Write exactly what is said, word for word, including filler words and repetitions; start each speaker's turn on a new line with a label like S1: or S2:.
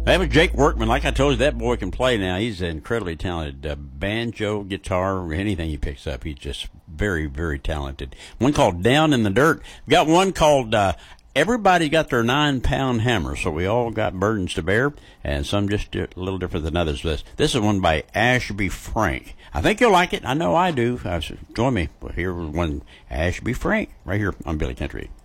S1: That was Jake Workman. Like I told you, that boy can play now. He's incredibly talented. Uh, banjo, guitar, anything he picks up, he's just very, very talented. One called Down in the Dirt. We got one called uh, Everybody Got Their Nine-Pound Hammer, so we all got burdens to bear, and some just a little different than others. This, this is one by Ashby Frank. I think you'll like it. I know I do. Uh, so join me here with one Ashby Frank right here on Billy Country.